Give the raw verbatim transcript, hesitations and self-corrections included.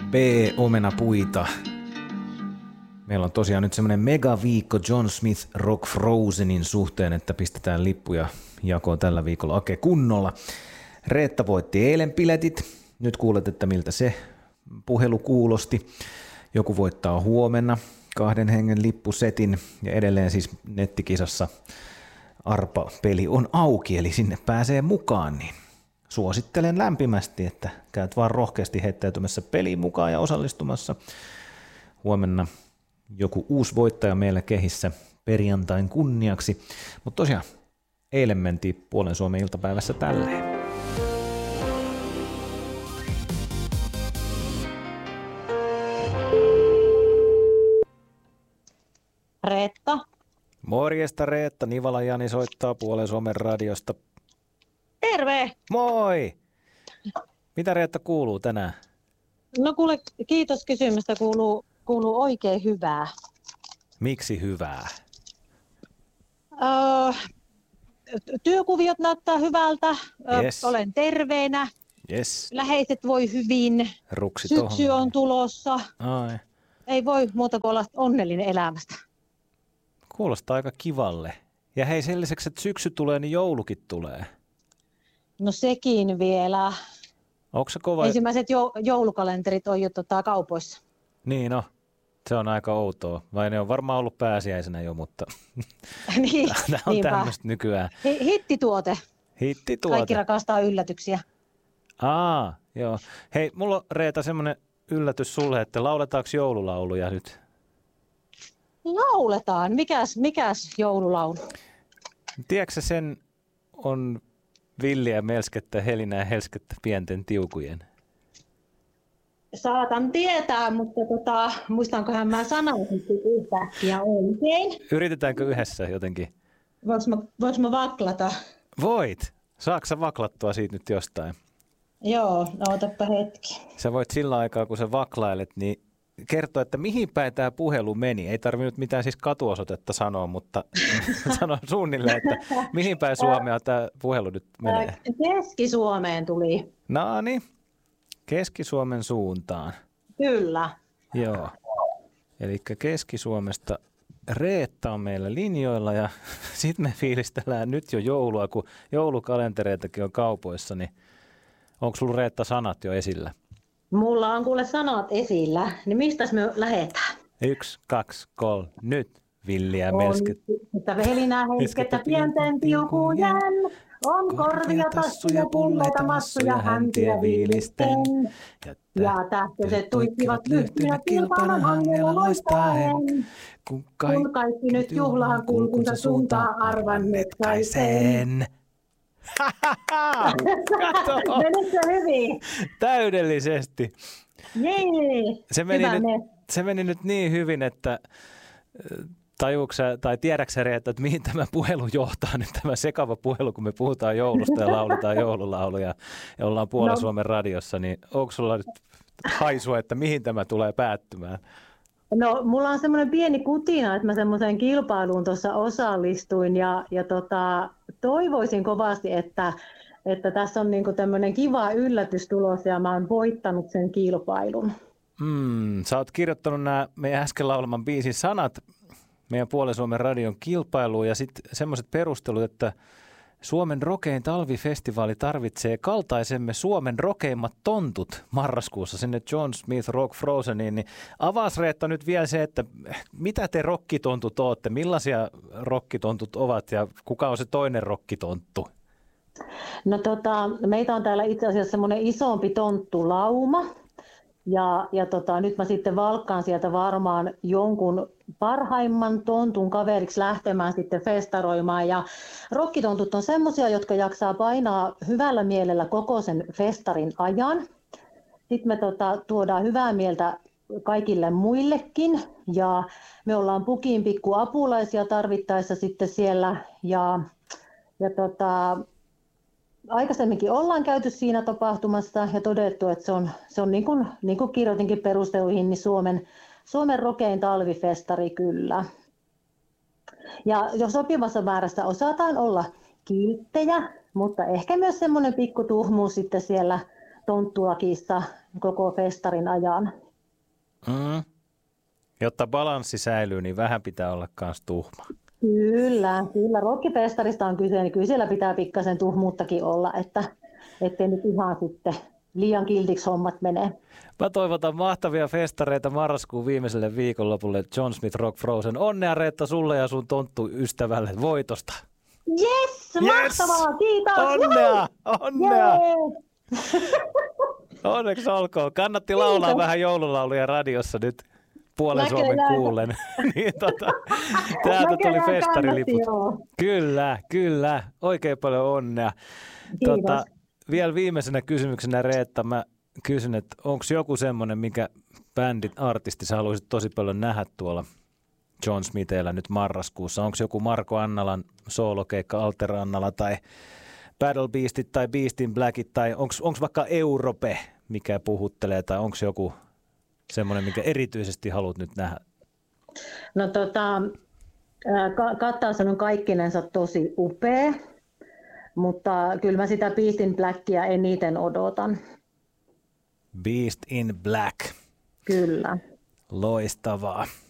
B-omenapuita. Meillä on tosiaan nyt semmoinen megaviikko John Smith Rock Frozenin suhteen, että pistetään lippuja jakoon tällä viikolla ake kunnolla. Reetta voitti eilen piletit. Nyt kuulet, että miltä se puhelu kuulosti. Joku voittaa huomenna kahden hengen lippusetin ja edelleen siis nettikisassa arpa-peli on auki, eli sinne pääsee mukaan, niin suosittelen lämpimästi, että käyt vaan rohkeasti heittäytymässä peliin mukaan ja osallistumassa. Huomenna joku uusi voittaja meillä kehissä perjantain kunniaksi, mutta tosiaan eilen mentiin Puolen Suomen iltapäivässä tälleen. Reetta. Morjesta Reetta, Nivala Jani soittaa Puolen Suomen radiosta. Terve! Moi! Mitä Reetta kuuluu tänään? No kuule, kiitos kysymästä, kuuluu, kuuluu oikein hyvää. Miksi hyvää? Öö, työkuviot näyttää hyvältä, Yes. olen terveenä, Yes. läheiset voi hyvin, Ruksi syksy tohon. on tulossa, Ai. ei voi muuta kuin olla onnellinen elämästä. Kuulostaa aika kivalle. Ja hei, sen lisäksi, että syksy tulee, niin joulukin tulee. No sekin vielä. Onko se kova? Ensimmäiset jo, joulukalenterit on jo tota, kaupoissa. Niin no, se on aika outoa. Vai ne on varmaan ollut pääsiäisenä jo, mutta niin, tämä on niinpä. tämmöistä nykyään. Hi- Hittituote. Hittituote. Kaikki rakastaa yllätyksiä. Aa, joo. Hei, mulla on Reeta semmoinen yllätys sulle, että lauletaanko joululauluja nyt? Lauletaan. Mikäs, mikäs joululaulu? Tiedätkö sen on villiä melskettä, helinää helskettä pienten tiukujen? Saatan tietää, mutta tota, muistankohan mä sanoin yhtäkkiä oikein. Yritetäänkö yhdessä jotenkin? Voinko mä, voinko mä vaklata? Voit. Saatko sä vaklattua siitä nyt jostain? Joo, no otappa hetki. Sä voit sillä aikaa, kun sä vaklailet, niin kertoa, että mihin päin tämä puhelu meni. Ei tarvinnut mitään siis katuosoitetta sanoa, mutta sano suunnilleen, että mihin päin Suomea tämä puhelu nyt menee. Keski-Suomeen tuli. No niin, Keski-Suomen suuntaan. Kyllä. Joo, eli Keski-Suomesta Reetta on meillä linjoilla ja sitten me fiilistellään nyt jo joulua, kun joulukalentereitakin on kaupoissa, niin onko sulla Reetta sanat jo esillä? Mulla on kuule sanat esillä, niin mistäs me lähdetään? Yksi, kaksi, kolme, nyt villiä melskettä. Että velinää heskettä pienten tiukujen, on korvia, tassuja, pulleita, massuja, häntiä viilisten. Ja tähtöiset tuikkivat lyhtyä kilpailun hangella loistaen. Kun Kun kaikki nyt juhlaan kulkunsa suuntaa arvanneet kai sen. Kato! Menikö hyvin? Täydellisesti. Jee, Se meni, hyvä nyt, ne. se meni nyt niin hyvin, että tajuuksä, tai tiedäksä Reetta, että mihin tämä puhelu johtaa nyt, tämä sekava puhelu, kun me puhutaan joulusta ja lauletaan joululauluja ja ollaan Puolen No. Suomen radiossa, niin onko sulla nyt haisua, että mihin tämä tulee päättymään? No, mulla on semmoinen pieni kutina, että mä semmoiseen kilpailuun tuossa osallistuin ja, ja tota, toivoisin kovasti, että, että tässä on niinku tämmöinen kiva yllätys tulos ja mä oon voittanut sen kilpailun. Mm, sä oot kirjoittanut nämä meidän äsken laulaman biisin sanat meidän Puolen Suomen radion kilpailuun ja sitten semmoiset perustelut, että Suomen rokein talvifestivaali tarvitsee kaltaisemme Suomen rokeimmat tontut marraskuussa sinne John Smith Rock Frozeniin. Niin avaas Reetta nyt vielä se, että mitä te rokkitontut ootte, millaisia rokkitontut ovat ja kuka on se toinen rokkitonttu? No tota, meitä on täällä itse asiassa semmoinen isompi tonttulauma. Ja, ja tota, nyt mä sitten valkkaan sieltä varmaan jonkun parhaimman tontun kaveriksi lähtemään sitten festaroimaan. Ja rokkitontut on semmoisia, jotka jaksaa painaa hyvällä mielellä koko sen festarin ajan. Sitten me tota, tuodaan hyvää mieltä kaikille muillekin. Ja me ollaan pukin pikku apulaisia tarvittaessa sitten siellä. Ja, ja tota, aikaisemminkin ollaan käyty siinä tapahtumassa ja todettu, että se on, se on niin kuin, niin kuin kirjoitinkin perusteluihin, niin Suomen, Suomen rokein talvifestari kyllä. Ja jo sopivassa määrässä osataan olla kilttejä, mutta ehkä myös semmoinen pikku tuhmuus sitten siellä tonttulakissa koko festarin ajan. Mm. Jotta balanssi säilyy, niin vähän pitää olla myös tuhma. Kyllä, kyllä. Rokkifestarista on kyse, niin kyllä siellä pitää pikkasen tuhmuuttakin olla, että ettei nyt ihan sitten liian kiltiksi hommat menee. Mä toivotan mahtavia festareita marraskuun viimeiselle viikonlopulle. John Smith Rock Frozen. Onnea Reetta sulle ja sun tonttu-ystävälle voitosta. Yes, yes! Mahtavaa, kiitos! Onnea, onnea! Onneksi olkoon. Kannatti laulaa kiitos. Vähän joululauluja radiossa nyt puolen Näköjään. Suomen kuullen. niin, tota, täältä tuli festariliput. Kyllä, kyllä. Oikein paljon onnea. Tota, vielä viimeisenä kysymyksenä Reetta, mä kysyn, että onko joku semmoinen, mikä bändin artisti sä haluaisit tosi paljon nähdä tuolla John Smithillä nyt marraskuussa? Onko joku Marko Annalan soolokeikka Alter Annala tai Battle Beastit tai Beast in Blackit tai onko vaikka Europe, mikä puhuttelee tai onko joku semmoinen, mikä erityisesti haluat nyt nähdä? No tota, kattaus on kaikkinensa tosi upea, mutta kyllä mä sitä Beast in Blackia eniten odotan. Beast in Black. Kyllä. Loistavaa.